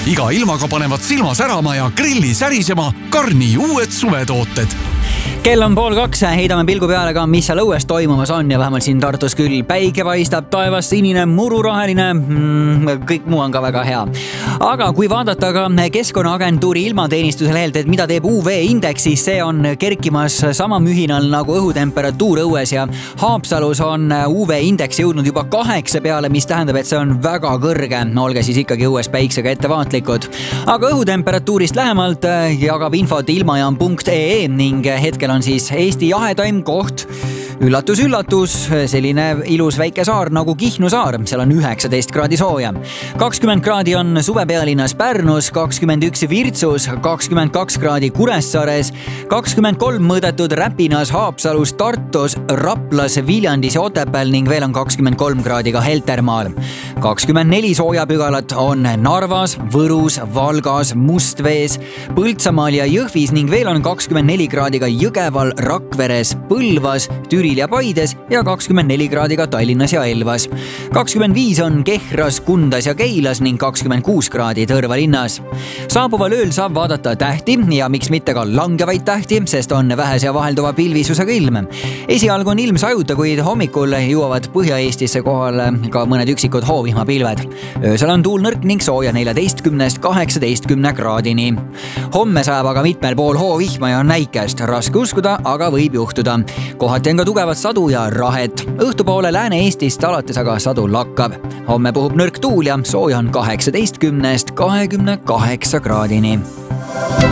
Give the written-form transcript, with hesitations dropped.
Iga ilmaga panevad silma särama ja grilli särisema Karni uued suvetooted. Kell on 1:30, heidame pilgu peale ka, mis seal õues toimumas on ja vähemalt siin Tartus küll päike paistab, taevas sinine, mururoheline, kõik muu on ka väga hea. Aga kui vaadata ka Keskkonnaagentuuri ilmateenistuse lehelt, et mida teeb UV-indeks, siis see on kerkimas sama mühinal nagu õhutemperatuur õues ja Haapsalus on UV-indeks jõudnud juba 8 peale, mis tähendab, et see on väga kõrge. Olge siis ikkagi õues päiksega ettevaatlikud. Aga õhutemperatuurist lähemalt jagab infot ilmajaam.ee ning hetkel on siis Eesti jahetaim koht. Üllatus, üllatus, selline ilus väike saar nagu Kihnu saar, seal on 19 kraadi sooja. 20 kraadi on suvepealinnas Pärnus, 21 Virtsus, 22 kraadi Kuressaares, 23 mõõdetud Räpinas, Haapsalus, Tartus, Raplas, Viljandis ja Otepääl ning veel on 23 kraadi ka Heltermaal. 24 soojapügalat on Narvas, Võrus, Valgas, Mustvees, Põltsamaal ja Jõhvis ning veel on 24 kraadi ka Jõgeval, Rakveres, Põlvas, Türil ja Paides ja 24 kraadi ka Tallinnas ja Elvas. 25 on Kehras, Kundas ja Keilas ning 26 kraadi Tõrva linnas. Saabuval ööl saab vaadata tähti ja miks mitte ka langevaid tähti, sest on vähese ja vahelduva pilvisusega ilm. Esialgu on ilm sajuta, kuid hommikul jõuavad Põhja-Eestisse kohale ka mõned üksikud hoovihmapilved. Öösel on tuul nõrk ning sooja 14–18 kraadini. Homme sajab aga mitmel pool hoovihma ja näikest. Raske uskuda, aga võib juhtuda. Kohati on ka tugevat sadu ja rahet. Õhtupoole Lääne-Eestist alates aga sadu lakkab. Homme puhub nõrk tuul ja sooja on 18–28 kraadini.